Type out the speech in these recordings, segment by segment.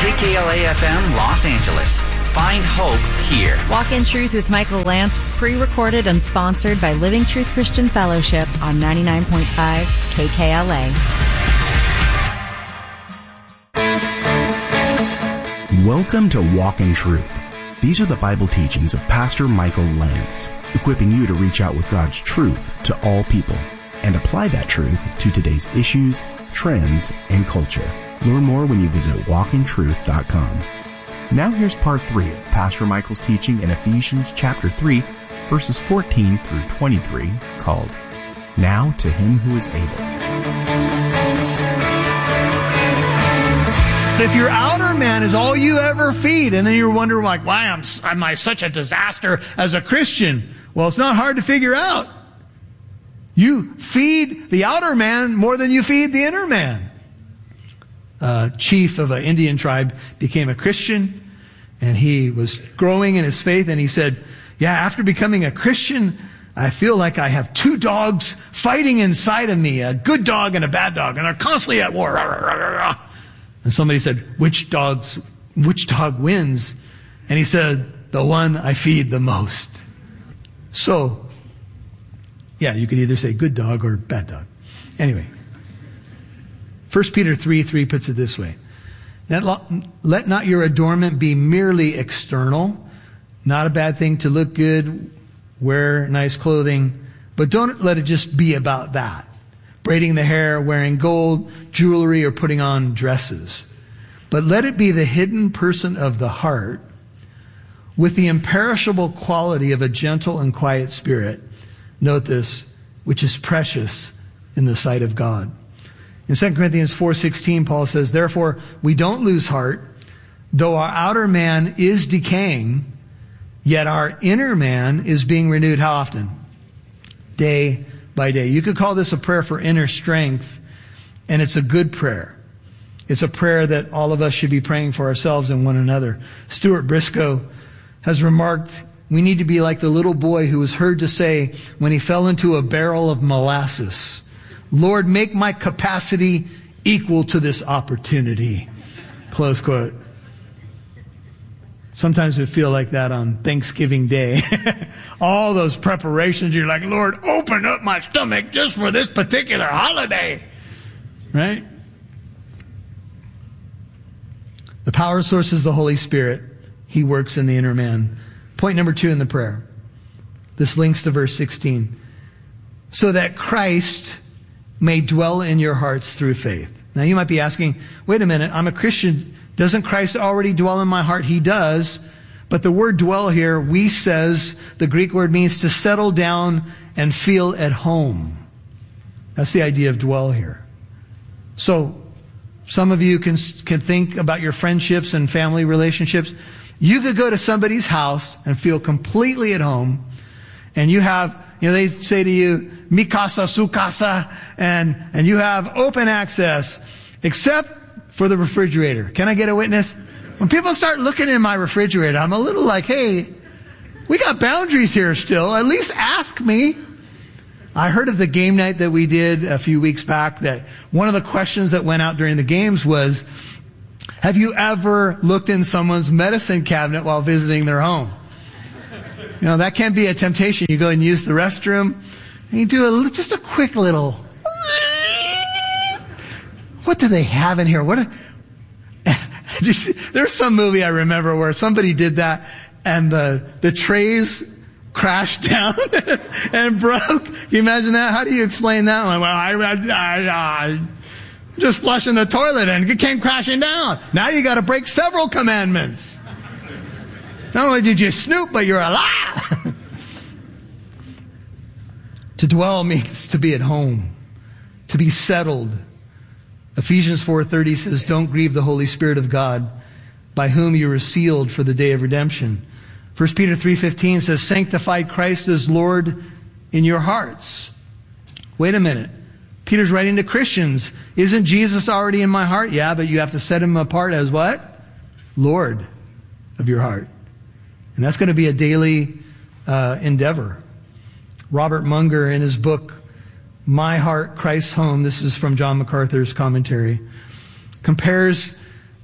KKLA-FM Los Angeles. Find hope here. Walk in Truth with Michael Lance was pre-recorded and sponsored by Living Truth Christian Fellowship on 99.5 KKLA. Welcome to Walk in Truth. These are the Bible teachings of Pastor Michael Lance, equipping you to reach out with God's truth to all people and apply that truth to today's issues, trends, and culture. Learn more when you visit walkintruth.com. Now here's part 3 of Pastor Michael's teaching in Ephesians chapter 3, verses 14 through 23, called, Now to Him Who is Able. If your outer man is all you ever feed, and then you're wondering, like, why am I such a disaster as a Christian? Well, it's not hard to figure out. You feed the outer man more than you feed the inner man. Chief of an Indian tribe became a Christian, and he was growing in his faith, and he said, yeah, after becoming a Christian, I feel like I have 2 dogs fighting inside of me, a good dog and a bad dog, and they're constantly at war. And somebody said, which dog wins? And he said, the one I feed the most. So, yeah, you could either say good dog or bad dog. Anyway, 1 Peter 3:3 puts it this way. Let not your adornment be merely external. Not a bad thing to look good, wear nice clothing, but don't let it just be about that. Braiding the hair, wearing gold, jewelry, or putting on dresses. But let it be the hidden person of the heart with the imperishable quality of a gentle and quiet spirit. Note this, which is precious in the sight of God. In 2 Corinthians 4:16, Paul says, therefore, we don't lose heart, though our outer man is decaying, yet our inner man is being renewed how often? Day by day. You could call this a prayer for inner strength, and it's a good prayer. It's a prayer that all of us should be praying for ourselves and one another. Stuart Briscoe has remarked, we need to be like the little boy who was heard to say when he fell into a barrel of molasses, Lord, make my capacity equal to this opportunity. Close quote. Sometimes we feel like that on Thanksgiving Day. All those preparations, you're like, Lord, open up my stomach just for this particular holiday. Right? The power source is the Holy Spirit. He works in the inner man. Point number 2 in the prayer. This links to verse 16. So that Christ may dwell in your hearts through faith. Now you might be asking, wait a minute, I'm a Christian. Doesn't Christ already dwell in my heart? He does. But the word dwell here, says, the Greek word means to settle down and feel at home. That's the idea of dwell here. So, some of you can think about your friendships and family relationships. You could go to somebody's house and feel completely at home. And you have, they say to you, mi casa, su casa, and you have open access, except for the refrigerator. Can I get a witness? When people start looking in my refrigerator, I'm a little like, hey, we got boundaries here still. At least ask me. I heard of the game night that we did a few weeks back that one of the questions that went out during the games was, have you ever looked in someone's medicine cabinet while visiting their home? That can be a temptation. You go and use the restroom and you do just a quick little, what do they have in here? There's some movie I remember where somebody did that and the trays crashed down and broke. Can you imagine that? How do you explain that one? Well, I just flushing the toilet and it came crashing down. Now you got to break several commandments. Not only did you snoop, but you're alive. To dwell means to be at home, to be settled. Ephesians 4:30 says, don't grieve the Holy Spirit of God, by whom you were sealed for the day of redemption. 1 Peter 3:15 says, sanctify Christ as Lord in your hearts. Wait a minute. Peter's writing to Christians. Isn't Jesus already in my heart? Yeah, but you have to set him apart as what? Lord of your heart. And that's going to be a daily endeavor. Robert Munger, in his book, My Heart, Christ's Home, this is from John MacArthur's commentary, compares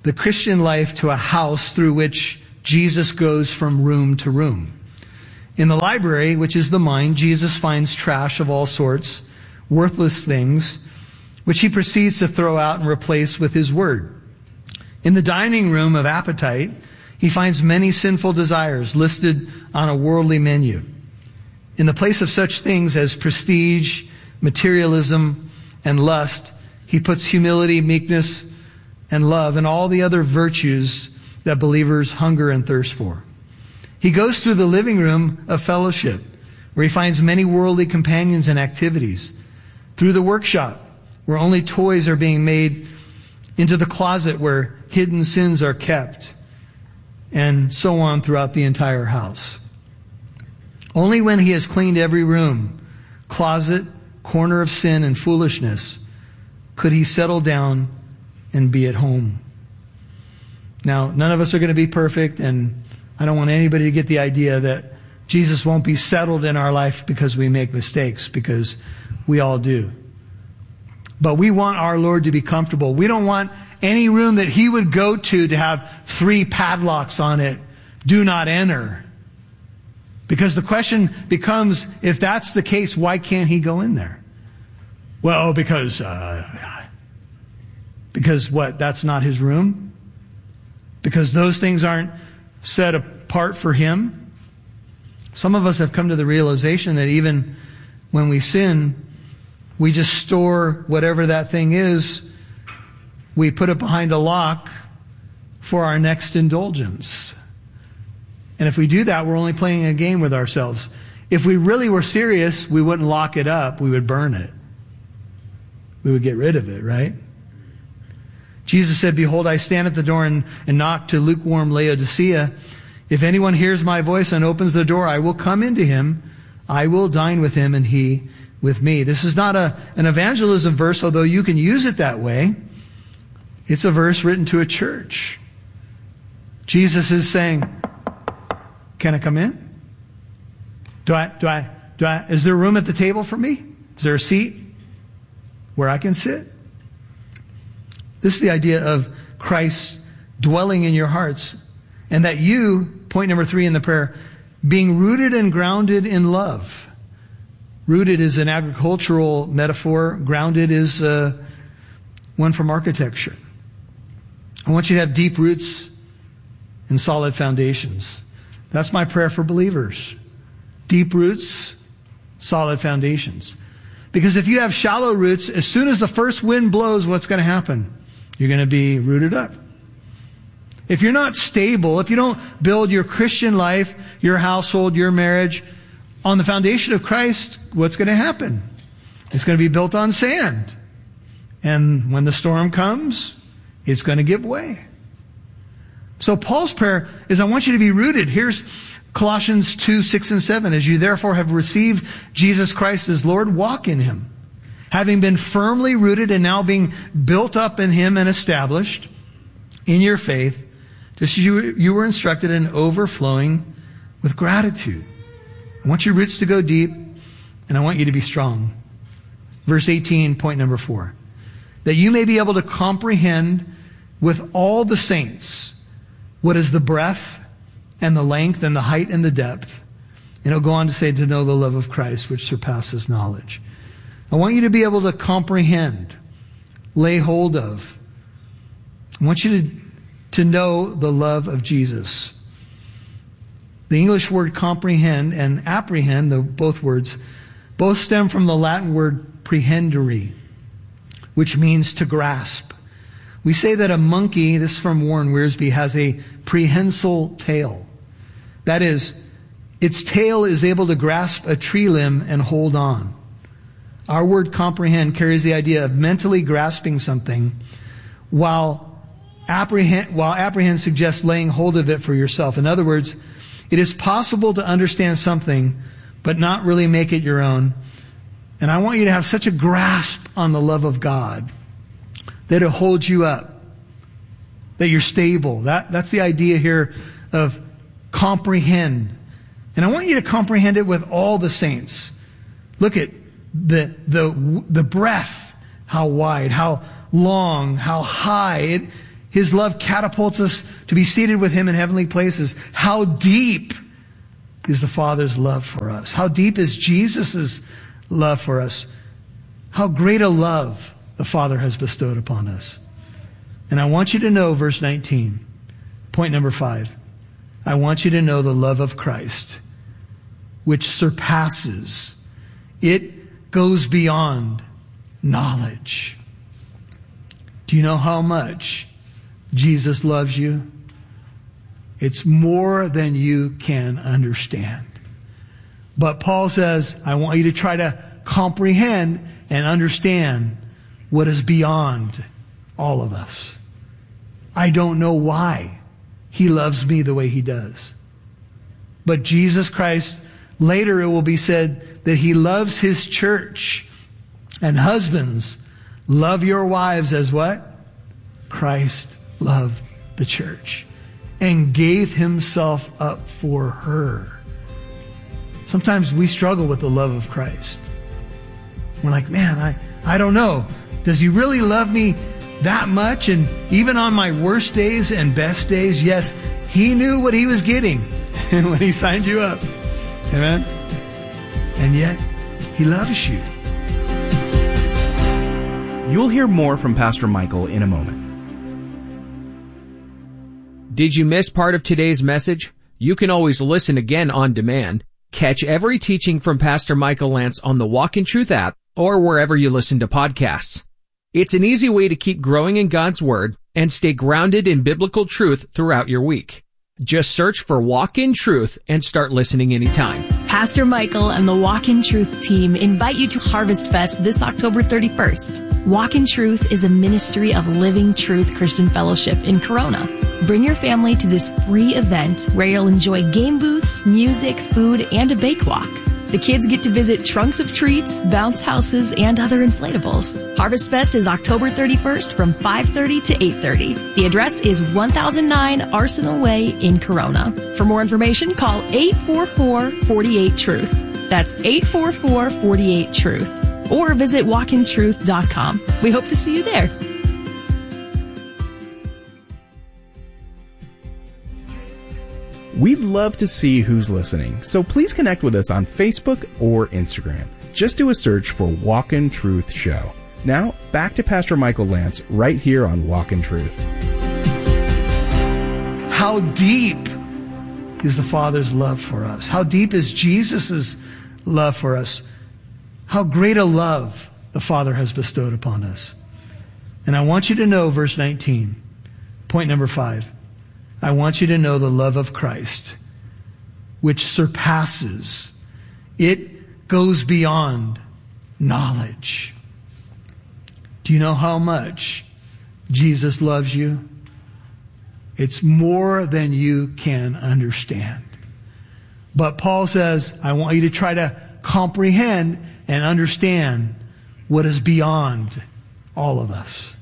the Christian life to a house through which Jesus goes from room to room. In the library, which is the mind, Jesus finds trash of all sorts, worthless things, which he proceeds to throw out and replace with his word. In the dining room of appetite, he finds many sinful desires listed on a worldly menu. In the place of such things as prestige, materialism, and lust, he puts humility, meekness, and love, and all the other virtues that believers hunger and thirst for. He goes through the living room of fellowship, where he finds many worldly companions and activities. Through the workshop, where only toys are being made, into the closet where hidden sins are kept, and so on throughout the entire house. Only when he has cleaned every room, closet, corner of sin and foolishness, could he settle down and be at home. Now, none of us are going to be perfect, and I don't want anybody to get the idea that Jesus won't be settled in our life because we make mistakes, because we all do. But we want our Lord to be comfortable. We don't want any room that he would go to have 3 padlocks on it. Do not enter. Because the question becomes, if that's the case, why can't he go in there? Well, because what? That's not his room? Because those things aren't set apart for him? Some of us have come to the realization that even when we sin, we just store whatever that thing is. We put it behind a lock for our next indulgence. And if we do that, we're only playing a game with ourselves. If we really were serious, we wouldn't lock it up. We would burn it. We would get rid of it, right? Jesus said, "Behold, I stand at the door and knock to lukewarm Laodicea. If anyone hears my voice and opens the door, I will come into him. I will dine with him and he with me." This is not an evangelism verse, although you can use it that way. It's a verse written to a church. Jesus is saying, can I come in? Is there room at the table for me? Is there a seat where I can sit? This is the idea of Christ dwelling in your hearts, and that you, point number 3 in the prayer, being rooted and grounded in love. Rooted is an agricultural metaphor. Grounded is one from architecture. I want you to have deep roots and solid foundations. That's my prayer for believers. Deep roots, solid foundations. Because if you have shallow roots, as soon as the first wind blows, what's going to happen? You're going to be rooted up. If you're not stable, if you don't build your Christian life, your household, your marriage on the foundation of Christ, what's going to happen? It's going to be built on sand. And when the storm comes, it's going to give way. So Paul's prayer is, I want you to be rooted. Here's Colossians 2, 6 and 7. As you therefore have received Jesus Christ as Lord, walk in him, having been firmly rooted and now being built up in him and established in your faith, just as you were instructed, and overflowing with gratitude. I want your roots to go deep, and I want you to be strong. Verse 18, point number 4. That you may be able to comprehend with all the saints what is the breadth and the length and the height and the depth. And it'll go on to say, to know the love of Christ, which surpasses knowledge. I want you to be able to comprehend, lay hold of. I want you to know the love of Jesus. The English word comprehend and apprehend, both words, both stem from the Latin word prehendere, which means to grasp. We say that a monkey, this is from Warren Wiersbe, has a prehensile tail. That is, its tail is able to grasp a tree limb and hold on. Our word comprehend carries the idea of mentally grasping something, while apprehend suggests laying hold of it for yourself. In other words, it is possible to understand something, but not really make it your own. And I want you to have such a grasp on the love of God that it holds you up, that you're stable. That's the idea here of comprehend. And I want you to comprehend it with all the saints. Look at the breadth, how wide, how long, how high. His love catapults us to be seated with Him in heavenly places. How deep is the Father's love for us? How deep is Jesus' love for us? How great a love the Father has bestowed upon us. And I want you to know, verse 19, point number 5. I want you to know the love of Christ, which surpasses. It goes beyond knowledge. Do you know how much Jesus loves you? It's more than you can understand. But Paul says, I want you to try to comprehend and understand what is beyond all of us. I don't know why He loves me the way He does. But Jesus Christ, later it will be said that He loves His church. And husbands, love your wives as what? Christ loved the church and gave Himself up for her. Sometimes we struggle with the love of Christ. We're like, man, I don't know. Does He really love me that much? And even on my worst days and best days, yes, He knew what He was getting when He signed you up. Amen? And yet, He loves you. You'll hear more from Pastor Michael in a moment. Did you miss part of today's message? You can always listen again on demand. Catch every teaching from Pastor Michael Lance on the Walk in Truth app or wherever you listen to podcasts. It's an easy way to keep growing in God's Word and stay grounded in biblical truth throughout your week. Just search for Walk in Truth and start listening anytime. Pastor Michael and the Walk in Truth team invite you to Harvest Fest this October 31st. Walk in Truth is a ministry of Living Truth Christian Fellowship in Corona. Bring your family to this free event where you'll enjoy game booths, music, food, and a bake walk. The kids get to visit trunks of treats, bounce houses, and other inflatables. Harvest Fest is October 31st from 5:30 to 8:30. The address is 1009 Arsenal Way in Corona. For more information, call 844-48-TRUTH. That's 844-48-TRUTH. Or visit walkintruth.com. We hope to see you there. We'd love to see who's listening, so please connect with us on Facebook or Instagram. Just do a search for Walk in Truth Show. Now, back to Pastor Michael Lance right here on Walk in Truth. How deep is the Father's love for us? How deep is Jesus' love for us? How great a love the Father has bestowed upon us. And I want you to know, verse 19, point number 5. I want you to know the love of Christ, which surpasses. It goes beyond knowledge. Do you know how much Jesus loves you? It's more than you can understand. But Paul says, I want you to try to comprehend and understand what is beyond all of us.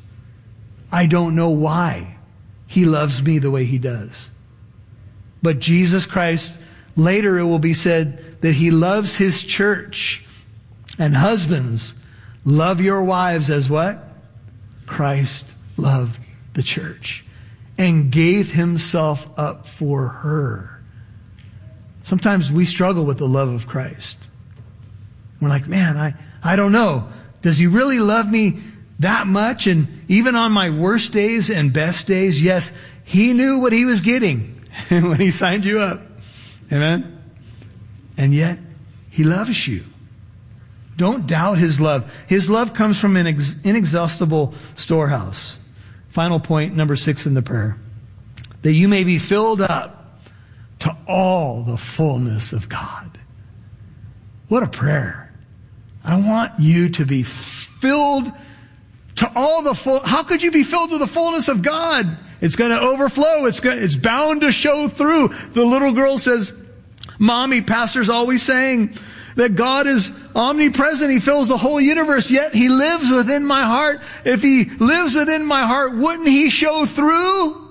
I don't know why He loves me the way He does. But Jesus Christ, later it will be said that He loves His church. And husbands, love your wives as what? Christ loved the church and gave Himself up for her. Sometimes we struggle with the love of Christ. We're like, man, I don't know. Does He really love me that much? And even on my worst days and best days, yes, He knew what He was getting when He signed you up. Amen? And yet, He loves you. Don't doubt His love. His love comes from an inexhaustible storehouse. Final point, number 6 in the prayer. That you may be filled up to all the fullness of God. What a prayer. I want you to be filled to all the full. How could you be filled to the fullness of God? It's going to overflow. It's bound to show through. The little girl says, Mommy, Pastor's always saying that God is omnipresent. He fills the whole universe, yet He lives within my heart. If He lives within my heart, wouldn't He show through?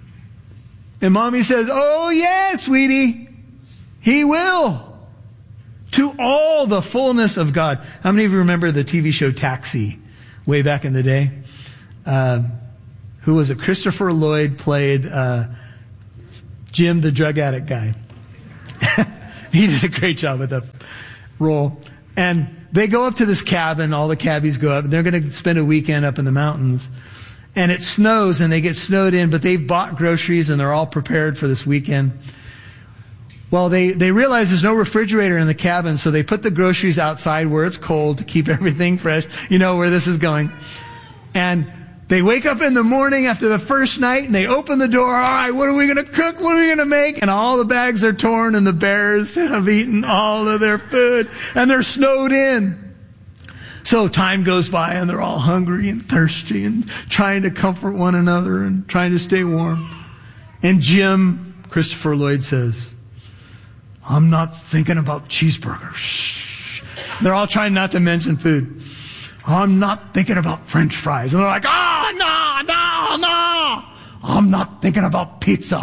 And Mommy says, oh yes, sweetie, He will. To all the fullness of God. How many of you remember the TV show Taxi way back in the day? who was it? Christopher Lloyd played Jim, the drug addict guy. He did a great job with the role. And they go up to this cabin. All the cabbies go up. They're going to spend a weekend up in the mountains. And it snows, and they get snowed in, but they've bought groceries, and they're all prepared for this weekend. Well, they realize there's no refrigerator in the cabin, so they put the groceries outside where it's cold to keep everything fresh. You know where this is going. And they wake up in the morning after the first night, and they open the door. All right, what are we going to cook? What are we going to make? And all the bags are torn, and the bears have eaten all of their food, and they're snowed in. So time goes by, and they're all hungry and thirsty and trying to comfort one another and trying to stay warm. And Jim, Christopher Lloyd, says, I'm not thinking about cheeseburgers. They're all trying not to mention food. I'm not thinking about French fries. And they're like, oh, no. I'm not thinking about pizza.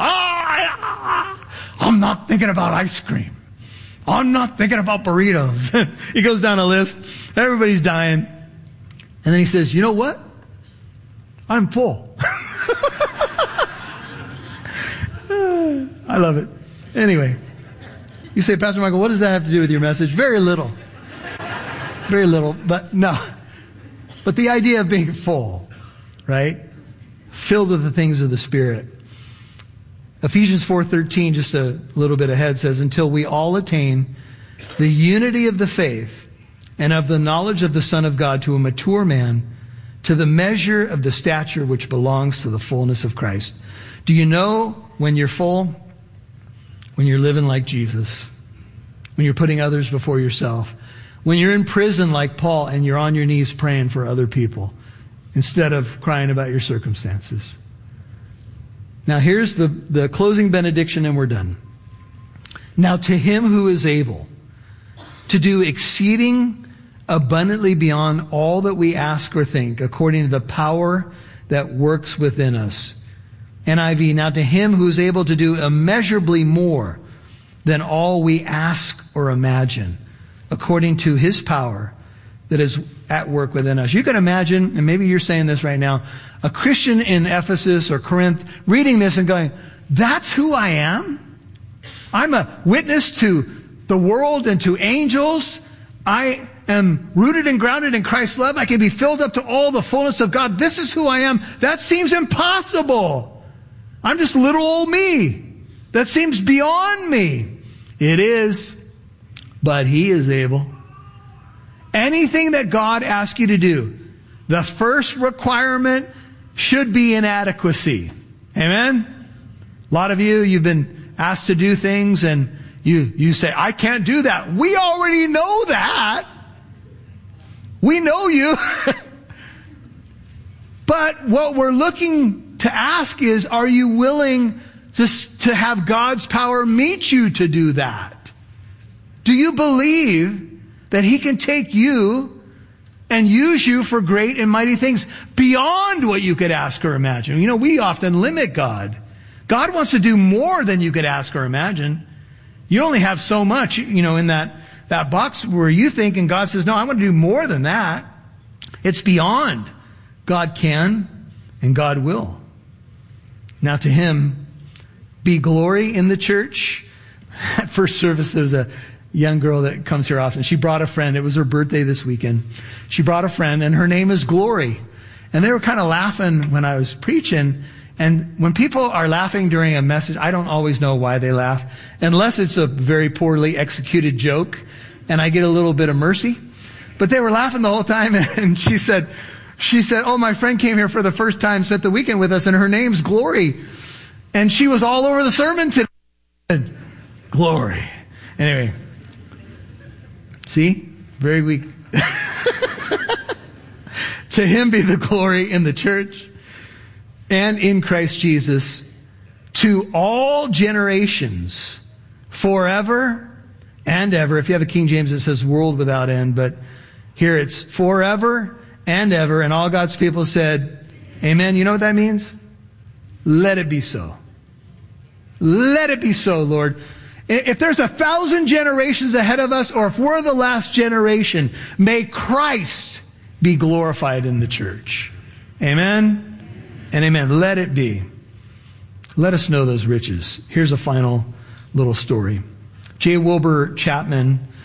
I'm not thinking about ice cream. I'm not thinking about burritos. He goes down a list. Everybody's dying. And then he says, you know what? I'm full. I love it. Anyway, you say, Pastor Michael, what does that have to do with your message? Very little. Very little, but no. But the idea of being full, right? Filled with the things of the Spirit. Ephesians 4:13, just a little bit ahead, says, until we all attain the unity of the faith and of the knowledge of the Son of God to a mature man, to the measure of the stature which belongs to the fullness of Christ. Do you know when you're full? When you're living like Jesus. When you're putting others before yourself. When you're in prison like Paul and you're on your knees praying for other people instead of crying about your circumstances. Now here's the closing benediction, and we're done. Now to him who is able to do exceeding abundantly beyond all that we ask or think, according to the power that works within us. NIV, now to him who is able to do immeasurably more than all we ask or imagine, according to his power that is at work within us. You can imagine, and maybe you're saying this right now, a Christian in Ephesus or Corinth reading this and going, that's who I am? I'm a witness to the world and to angels. I am rooted and grounded in Christ's love. I can be filled up to all the fullness of God. This is who I am. That seems impossible. I'm just little old me. That seems beyond me. It is, but he is able. Anything that God asks you to do, the first requirement should be inadequacy. Amen? A lot of you've been asked to do things and you say, I can't do that. We already know that. We know you. But what we're looking to ask is, are you willing to have God's power meet you to do that? Do you believe that he can take you and use you for great and mighty things beyond what you could ask or imagine? You know, we often limit God. God wants to do more than you could ask or imagine. You only have so much, in that box where you think, and God says, no, I want to do more than that. It's beyond. God can and God will. Now to him be glory in the church. At first service, there was a young girl that comes here often. She brought a friend. It was her birthday this weekend. She brought a friend, and her name is Glory. And they were kind of laughing when I was preaching. And when people are laughing during a message, I don't always know why they laugh, unless it's a very poorly executed joke, and I get a little bit of mercy. But they were laughing the whole time, and she said, oh, my friend came here for the first time, spent the weekend with us, and her name's Glory. And she was all over the sermon today. Glory. Anyway. See? Very weak. To him be the glory in the church and in Christ Jesus to all generations forever and ever. If you have a King James, it says world without end, but here it's forever and ever. And all God's people said, amen. You know what that means? Let it be so. Let it be so, Lord. If there's 1,000 generations ahead of us, or if we're the last generation, may Christ be glorified in the church. Amen? and amen. Let it be. Let us know those riches. Here's a final little story. J. Wilbur Chapman